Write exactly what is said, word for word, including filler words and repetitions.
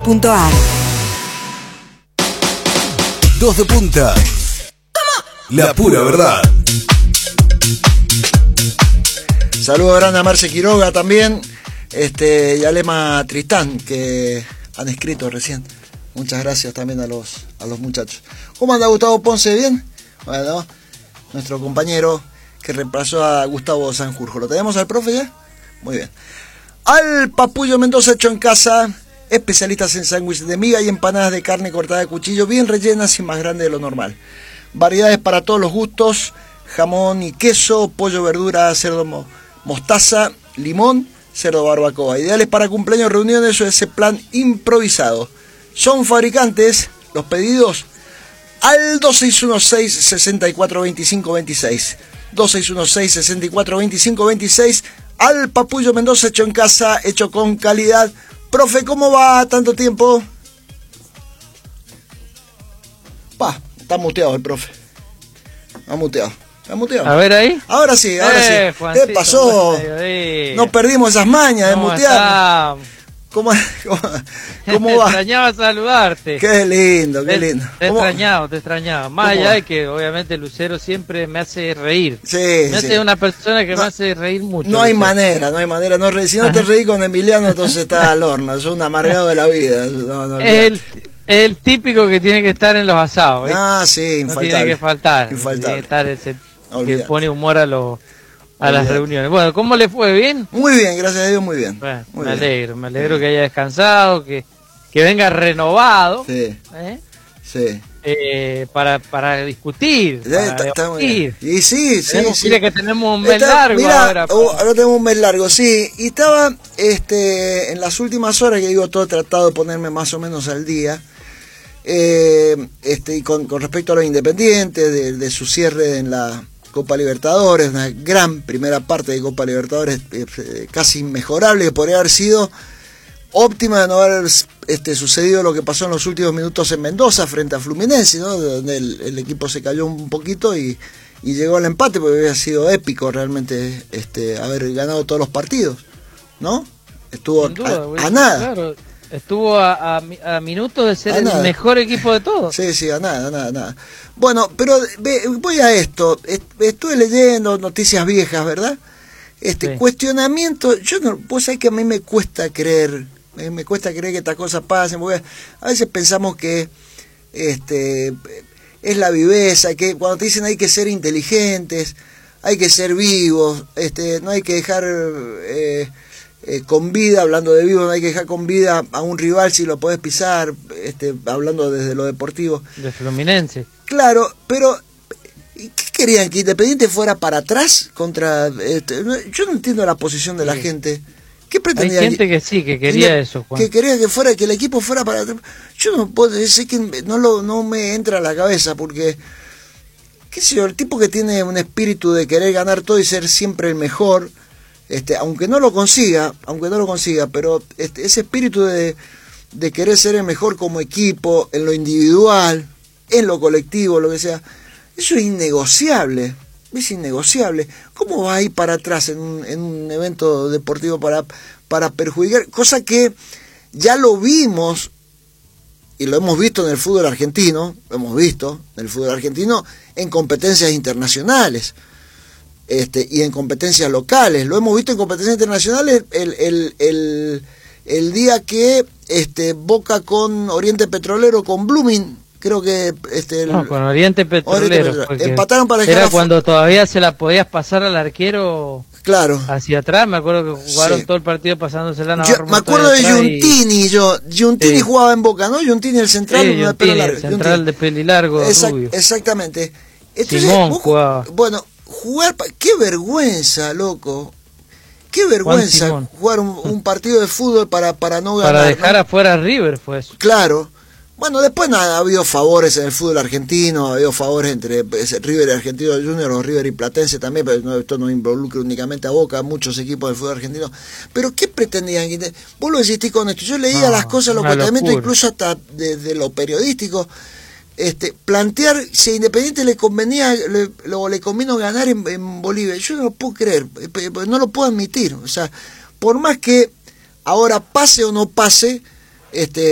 punto a r. Dos de punta. La pura verdad. Saludos grande a Marce Quiroga también, este, y a Lema Tristán, que han escrito recién. Muchas gracias también a los, a los muchachos. ¿Cómo anda Gustavo Ponce? ¿Bien? Bueno, nuestro compañero que reemplazó a Gustavo Sanjurjo. ¿Lo tenemos al profe ya? Muy bien. Al Papullo Mendoza hecho en casa, especialistas en sándwiches de miga y empanadas de carne cortada de cuchillo, bien rellenas y más grandes de lo normal. Variedades para todos los gustos, jamón y queso, pollo, verdura, cerdo mo mostaza, limón, cerdo barbacoa. Ideales para cumpleaños, reuniones o ese plan improvisado. Son fabricantes, los pedidos al dos seis uno seis, seis cuatro dos cinco dos seis. dos seis uno seis, seis cuatro dos cinco dos seis. Al Papullo Mendoza hecho en casa, hecho con calidad. Profe, ¿cómo va? ¿Tanto tiempo? Pa, está muteado el profe. Está muteado. ¿Está muteado? A ver ahí. Ahora sí, ahora eh, sí. Juancito, ¿Qué pasó? No perdimos esas mañas de mutear. ¿Cómo, cómo, cómo va? Te extrañaba saludarte. Qué lindo, qué lindo. Te, te extrañaba, te extrañaba. Más allá de que obviamente Lucero siempre me hace reír. Sí, me sí. hace una persona que no, me hace reír mucho. No hay Lucero. manera, no hay manera. No, si no te reí con Emiliano, entonces estás al horno. Es un amargado de la vida. No, no, es el, el típico que tiene que estar en los asados. ¿eh? Ah, sí, infaltable. No tiene que faltar. Infaltable. Tiene que estar ese Olvidate. que pone humor a los a las reuniones. Bueno, ¿cómo le fue? ¿Bien? Muy bien, gracias a Dios, muy bien. Bueno, muy me bien. alegro, me alegro que haya descansado, que, que venga renovado. Sí, ¿eh? sí. Eh, para, para discutir, para Está, está muy debatir. bien. Y sí, sí, Tenemos, sí. Mira que tenemos un mes Está, largo mira, ahora. oh, ahora tenemos un mes largo, sí. Y estaba este, en las últimas horas, que digo, todo he tratado de ponerme más o menos al día. Eh, este, y con, con respecto a los independientes, de, de su cierre en la Copa Libertadores, una gran primera parte de Copa Libertadores, eh, casi inmejorable, que podría haber sido óptima de no haber este, sucedido lo que pasó en los últimos minutos en Mendoza frente a Fluminense, ¿no? Donde el, el equipo se cayó un poquito y, y llegó al empate, porque había sido épico realmente este, haber ganado todos los partidos, ¿no? Estuvo Sin duda, a, güey, a nada. Claro, estuvo a, a, a minutos de ser A el nada. mejor equipo de todos. Sí, sí, a nada, a nada, a nada. Bueno, pero ve, voy a esto. Estuve leyendo noticias viejas, ¿verdad? Este Sí. cuestionamiento, yo no, vos sabés que a mí me cuesta creer, me, me cuesta creer que estas cosas pasen, porque a veces pensamos que este es la viveza, que cuando te dicen hay que ser inteligentes, hay que ser vivos, este no hay que dejar eh, eh, con vida, hablando de vivos, no hay que dejar con vida a un rival si lo podés pisar, este hablando desde lo deportivo. De Fluminense. Claro, pero ¿qué querían? ¿Que Independiente fuera para atrás contra este, yo no entiendo la posición de la Sí. gente. ¿Qué Hay pretendían? gente que sí, que quería que, eso, Juan. que quería que fuera, que el equipo fuera para atrás. Yo no puedo decir que no lo no me entra a la cabeza, porque qué sé yo, el tipo que tiene un espíritu de querer ganar todo y ser siempre el mejor, este aunque no lo consiga, aunque no lo consiga, pero este, ese espíritu de, de querer ser el mejor como equipo, en lo individual, en lo colectivo, lo que sea, eso es innegociable, es innegociable. ¿Cómo va a ir para atrás en un, en un evento deportivo para, para perjudicar? Cosa que ya lo vimos, y lo hemos visto en el fútbol argentino, lo hemos visto en el fútbol argentino en competencias internacionales este, y en competencias locales. Lo hemos visto en competencias internacionales el, el, el, el día que este, Boca con Oriente Petrolero, con Blooming, creo que este el, no, con Oriente Petrolero. Oriente Petrolero. Empataron para dejar era a... cuando todavía se la podías pasar al arquero. Claro. Hacia atrás, me acuerdo que jugaron Sí. todo el partido pasándosela a Yo, me acuerdo de Giuntini, y... yo, Giuntini sí. jugaba en Boca, ¿no? Giuntini el central, sí, de pelo largo. el central Giuntini. De pelilargo, Exact, rubio. Exactamente. Entonces, Simón vos, jugaba. Bueno, jugar, qué vergüenza, loco. Qué vergüenza jugar un, un partido de fútbol para, para no ganar. Para dejar ¿no? afuera a River fue eso. Claro. Bueno, después nada, ha habido favores en el fútbol argentino, ha habido favores entre River y Argentino Junior o River y Platense también, pero no, esto no involucra únicamente a Boca, a muchos equipos del fútbol argentino. Pero ¿qué pretendían? Vos lo insistís con esto. Yo leía no, las cosas, los planteamientos, incluso hasta desde lo periodístico, este, plantear si a Independiente le convenía, le, lo, le convino ganar en, en Bolivia. Yo no lo puedo creer, no lo puedo admitir. O sea, por más que ahora pase o no pase, este